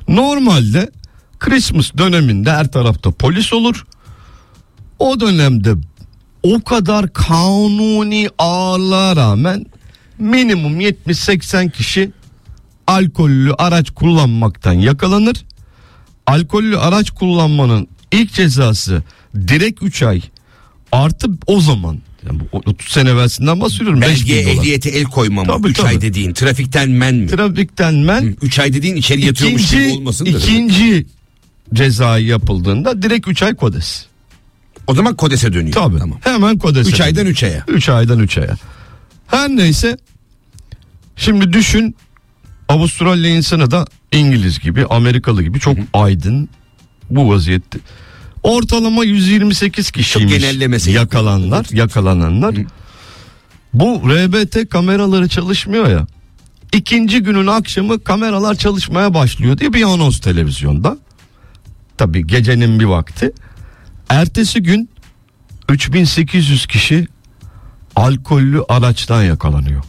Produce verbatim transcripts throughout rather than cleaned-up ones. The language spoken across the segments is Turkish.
Normalde Christmas döneminde her tarafta polis olur. O dönemde o kadar kanuni ağırlığa rağmen minimum yetmiş seksen kişi alkollü araç kullanmaktan yakalanır. Alkollü araç kullanmanın ilk cezası direkt üç ay artı o zaman yani otuz sene evvelsinden bahsediyorum. Belge ehliyete el koyma mı? üç ay dediğin trafikten men mi? Trafikten men. üç ay dediğin içeri yatıyormuş gibi olmasın da. İkinci cezayı yapıldığında direkt üç ay kodes. O zaman kodese dönüyor. Tabii. Tamam. Hemen kodese. üç aydan üç aya. üç aydan üç aya. Her neyse. Şimdi düşün, Avustralya insanı da İngiliz gibi, Amerikalı gibi çok Hı. aydın bu vaziyette. Ortalama yüz yirmi sekiz kişiymiş yakalananlar, yakalananlar. Hı. Bu R B T kameraları çalışmıyor ya. İkinci günün akşamı kameralar çalışmaya başlıyor diye bir anons televizyonda. Tabii gecenin bir vakti. Ertesi gün üç bin sekiz yüz kişi alkollü araçtan yakalanıyor.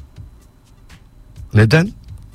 Neden?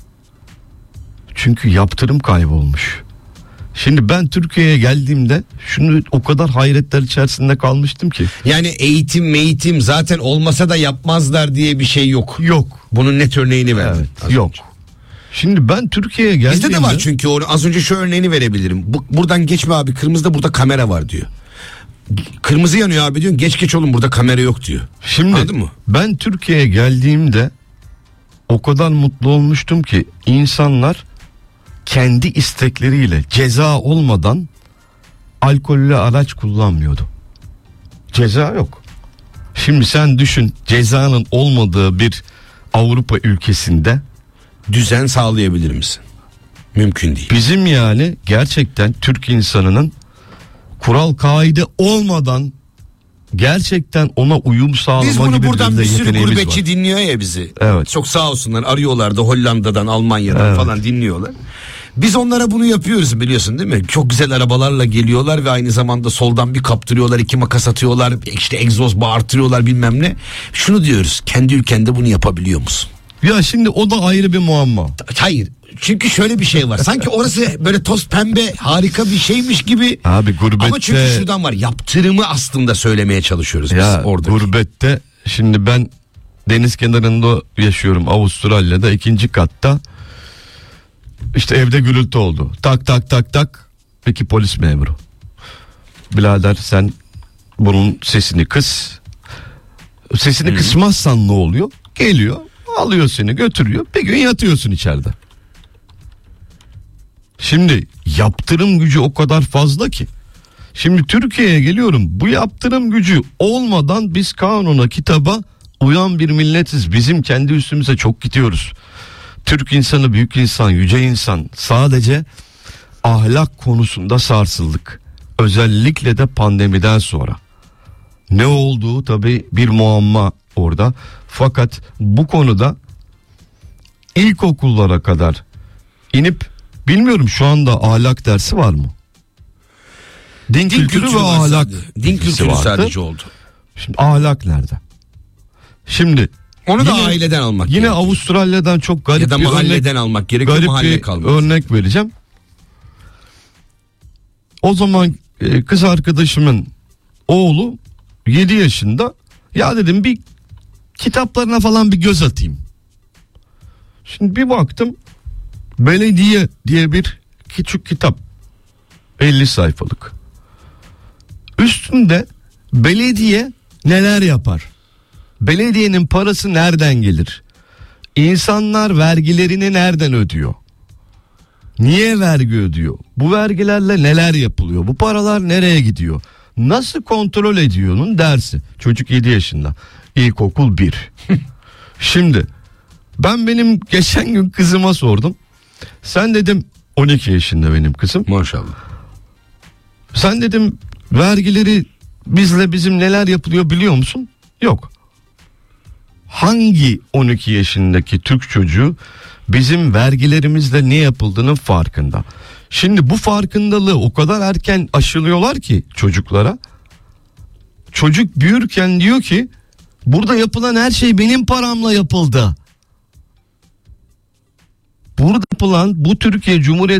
Çünkü yaptırım kaybolmuş. Şimdi ben Türkiye'ye geldiğimde şunu o kadar hayretler içerisinde kalmıştım ki. Yani eğitim eğitim zaten olmasa da yapmazlar diye bir şey yok. Yok. Bunun net örneğini verdim. Evet, yok. Şimdi ben Türkiye'ye geldiğimde. Bizde de var çünkü onu az önce şu örneğini verebilirim. Bu, buradan geçme abi, kırmızıda burada kamera var diyor. Kırmızı yanıyor abi diyor, geç geç oğlum burada kamera yok diyor. Şimdi anladın mı? Ben Türkiye'ye geldiğimde o kadar mutlu olmuştum ki insanlar kendi istekleriyle ceza olmadan alkollü araç kullanmıyordu. Ceza yok. Şimdi sen düşün, cezanın olmadığı bir Avrupa ülkesinde düzen sağlayabilir misin? Mümkün değil. Bizim yani gerçekten Türk insanının kural kaide olmadan gerçekten ona uyum sağlama gibi bir yeteneğimiz var. Biz bunu buradan bir sürü gurbetçi dinliyor ya bizi. Evet. Çok sağ olsunlar, arıyorlar da Hollanda'dan, Almanya'dan evet. falan dinliyorlar. Biz onlara bunu yapıyoruz, biliyorsun değil mi? Çok güzel arabalarla geliyorlar ve aynı zamanda soldan bir kaptırıyorlar, iki makas atıyorlar, işte egzoz bağırtıyorlar bilmem ne. Şunu diyoruz, kendi ülkende bunu yapabiliyor musun? Ya şimdi o da ayrı bir muamma. Hayır. Çünkü şöyle bir şey var. Sanki orası böyle toz pembe harika bir şeymiş gibi. Abi gurbette. Ama çünkü şuradan var. Yaptırımı aslında söylemeye çalışıyoruz ya, biz orada. Gurbette şimdi ben deniz kenarında yaşıyorum, Avustralya'da ikinci katta. İşte evde gürültü oldu. Tak tak tak tak. Peki polis memuru. Birader sen bunun sesini kıs. Sesini hmm. kısmazsan ne oluyor? Geliyor, alıyor seni, götürüyor. Bir gün yatıyorsun içeride. Şimdi yaptırım gücü o kadar fazla ki. Şimdi Türkiye'ye geliyorum. Bu yaptırım gücü olmadan biz kanuna, kitaba uyan bir milletiz. Bizim kendi üstümüze çok gidiyoruz. Türk insanı büyük insan, yüce insan. Sadece ahlak konusunda sarsıldık. Özellikle de pandemiden sonra. Ne olduğu tabii bir muamma orada. Fakat bu konuda ilkokullara kadar inip, bilmiyorum şu anda ahlak dersi var mı? Din, Din kültürü, kültürü ve ahlak. Din kültürü vardı. Sadece oldu. Şimdi ahlak nerede? Şimdi onu da yine, aileden almak yine gerekiyor. Avustralya'dan çok garip ya da bir mahalleden örnek, almak gerekiyor. Garip mahalle bir kalmaz. örnek vereceğim. O zaman kız arkadaşımın oğlu yedi yaşında. Ya dedim bir kitaplarına falan bir göz atayım. Şimdi bir baktım, Belediye diye bir küçük kitap, elli sayfalık. Üstünde belediye neler yapar? Belediyenin parası nereden gelir? İnsanlar vergilerini nereden ödüyor? Niye vergi ödüyor? Bu vergilerle neler yapılıyor? Bu paralar nereye gidiyor? Nasıl kontrol ediyor'nun dersi. Çocuk yedi yaşında. İlkokul bir. Şimdi ben benim geçen gün kızıma sordum. Sen dedim, on iki yaşında benim kızım. Maşallah. Sen dedim vergileri bizle bizim neler yapılıyor biliyor musun? Yok. Hangi on iki yaşındaki Türk çocuğu bizim vergilerimizle ne yapıldığının farkında? Şimdi bu farkındalığı o kadar erken aşılıyorlar ki çocuklara. Çocuk büyürken diyor ki burada yapılan her şey benim paramla yapıldı. Burada yapılan bu Türkiye Cumhuriyeti